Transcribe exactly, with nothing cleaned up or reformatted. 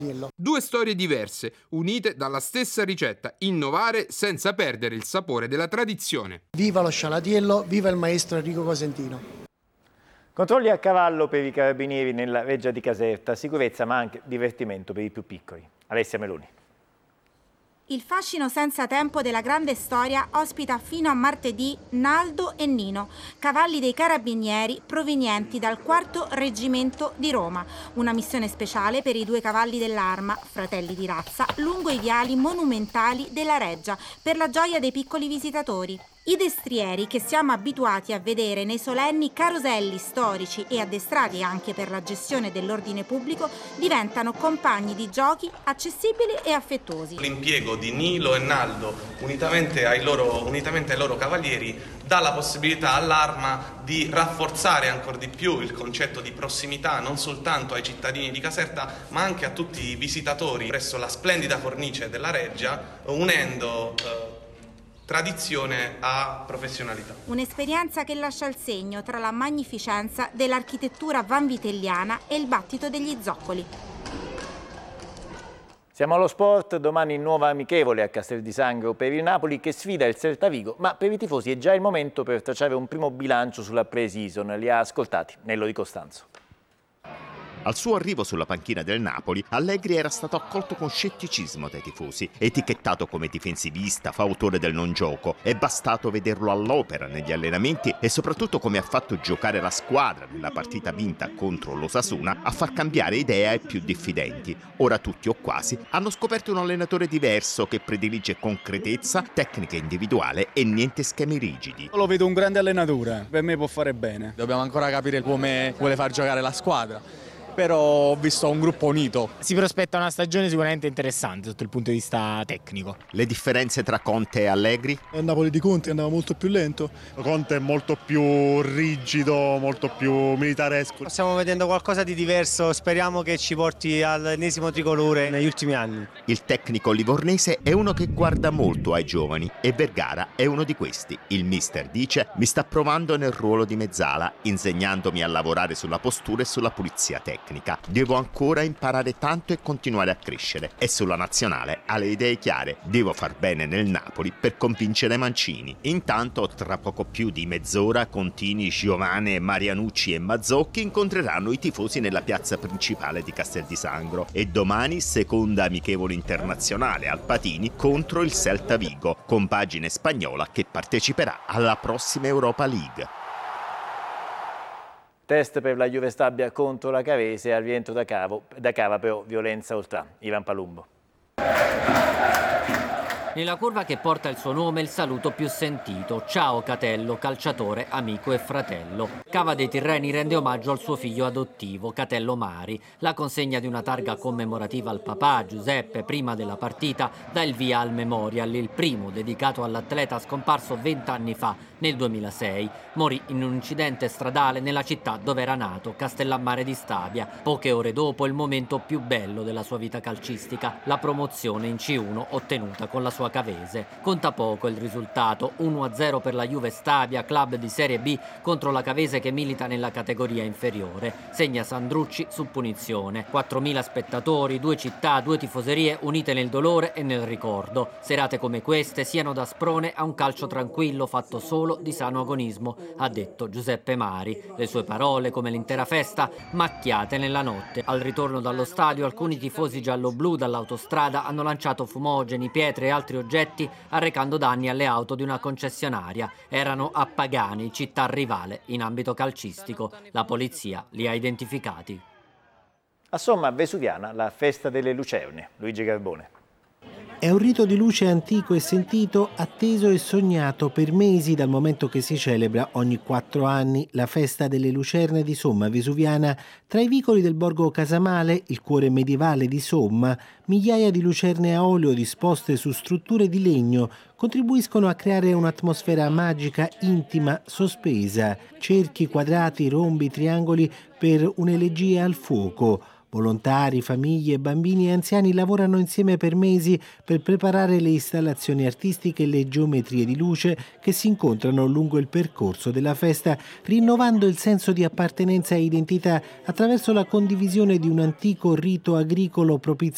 Due storie diverse, unite dalla stessa ricetta, innovare senza perdere il sapore della tradizione. Viva lo scialatiello, viva il maestro Enrico Cosentino. Controlli a cavallo per i carabinieri nella Reggia di Caserta, sicurezza ma anche divertimento per i più piccoli. Alessia Meloni. Il fascino senza tempo della grande storia ospita fino a martedì Naldo e Nino, cavalli dei carabinieri provenienti dal quarto reggimento di Roma. Una missione speciale per i due cavalli dell'Arma, fratelli di razza, lungo i viali monumentali della Reggia, per la gioia dei piccoli visitatori. I destrieri, che siamo abituati a vedere nei solenni caroselli storici e addestrati anche per la gestione dell'ordine pubblico, diventano compagni di giochi accessibili e affettuosi. L'impiego di Nilo e Naldo, unitamente ai loro, unitamente ai loro cavalieri, dà la possibilità all'Arma di rafforzare ancora di più il concetto di prossimità non soltanto ai cittadini di Caserta, ma anche a tutti i visitatori presso la splendida cornice della Reggia, unendo eh, tradizione a professionalità. Un'esperienza che lascia il segno tra la magnificenza dell'architettura vanvitelliana e il battito degli zoccoli. Siamo allo sport, domani nuova amichevole a Castel di Sangro per il Napoli che sfida il Celta Vigo, ma per i tifosi è già il momento per tracciare un primo bilancio sulla pre-season. Li ha ascoltati Nello Di Costanzo. Al suo arrivo sulla panchina del Napoli, Allegri era stato accolto con scetticismo dai tifosi, etichettato come difensivista, fautore del non gioco. È bastato vederlo all'opera negli allenamenti e soprattutto come ha fatto giocare la squadra nella partita vinta contro l'Osasuna a far cambiare idea ai più diffidenti. Ora tutti o quasi hanno scoperto un allenatore diverso che predilige concretezza, tecnica individuale e niente schemi rigidi. Lo vedo un grande allenatore, per me può fare bene. Dobbiamo ancora capire come vuole far giocare la squadra. Però ho visto un gruppo unito. Si prospetta una stagione sicuramente interessante sotto il punto di vista tecnico. Le differenze tra Conte e Allegri? Il Napoli di Conte andava molto più lento. Conte è molto più rigido, molto più militaresco. Stiamo vedendo qualcosa di diverso, speriamo che ci porti all'ennesimo tricolore negli ultimi anni. Il tecnico livornese è uno che guarda molto ai giovani e Vergara è uno di questi. Il mister dice: mi sta provando nel ruolo di mezzala, insegnandomi a lavorare sulla postura e sulla pulizia tecnica. Devo ancora imparare tanto e continuare a crescere. E sulla nazionale ha le idee chiare. Devo far bene nel Napoli per convincere Mancini. Intanto, tra poco più di mezz'ora, Contini, Giovane, Marianucci e Mazzocchi incontreranno i tifosi nella piazza principale di Castel di Sangro. E domani, seconda amichevole internazionale al Patini contro il Celta Vigo, compagine spagnola che parteciperà alla prossima Europa League. Test per la Juve Stabia contro la Carese, al rientro da, cavo, da cava però violenza oltrà. Ivan Palumbo. Nella curva che porta il suo nome il saluto più sentito. Ciao Catello, calciatore, amico e fratello. Cava dei Tirreni rende omaggio al suo figlio adottivo, Catello Mari. La consegna di una targa commemorativa al papà, Giuseppe, prima della partita, dà il via al Memorial, il primo dedicato all'atleta scomparso vent'anni fa, nel duemilasei. Morì in un incidente stradale nella città dove era nato, Castellammare di Stabia. Poche ore dopo il momento più bello della sua vita calcistica, la promozione in C uno ottenuta con la sua Cavese. Conta poco il risultato, uno a zero per la Juve Stabia, club di Serie B, contro la Cavese che milita nella categoria inferiore. Segna Sandrucci su punizione. quattromila spettatori, due città, due tifoserie unite nel dolore e nel ricordo. Serate come queste siano da sprone a un calcio tranquillo fatto solo di sano agonismo, ha detto Giuseppe Mari. Le sue parole, come l'intera festa, macchiate nella notte. Al ritorno dallo stadio alcuni tifosi giallo-blu dall'autostrada hanno lanciato fumogeni, pietre e altri oggetti arrecando danni alle auto di una concessionaria. Erano a Pagani, città rivale in ambito calcistico. La polizia li ha identificati. A Somma Vesuviana la festa delle lucerne. Luigi Garbone. È un rito di luce antico e sentito, atteso e sognato per mesi dal momento che si celebra ogni quattro anni la festa delle lucerne di Somma Vesuviana. Tra i vicoli del borgo Casamale, il cuore medievale di Somma, migliaia di lucerne a olio disposte su strutture di legno contribuiscono a creare un'atmosfera magica, intima, sospesa. Cerchi, quadrati, rombi, triangoli per un'elegia al fuoco. Volontari, famiglie, bambini e anziani lavorano insieme per mesi per preparare le installazioni artistiche e le geometrie di luce che si incontrano lungo il percorso della festa, rinnovando il senso di appartenenza e identità attraverso la condivisione di un antico rito agricolo propiziato